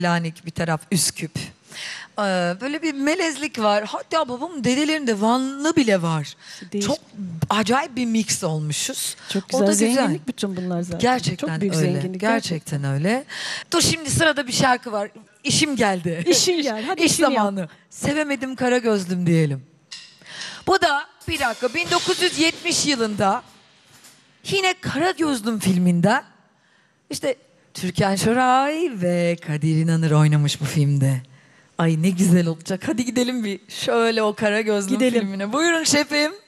Lanik, bir taraf Üsküp. Böyle bir melezlik var. Hatta babamın dedelerinde Vanlı bile var. Çok acayip bir mix olmuşuz. Çok O da güzel. güzel. Zenginlik bütün bunlar zaten. Gerçekten Çok büyük öyle. zenginlik. Gerçekten öyle. Dur şimdi sırada bir şarkı var. İşim geldi. İşin gel. Hadi İş işini yap. zamanı. Sevemedim kara gözlüm diyelim. Bu da bir dakika 1970 yılında yine Kara Gözlüm filminden işte Türkan Şoray ve Kadir İnanır oynamış bu filmde. Ay ne güzel olacak. Hadi gidelim bir şöyle o Kara Gözlüm Gidelim. filmine. Buyurun şefim.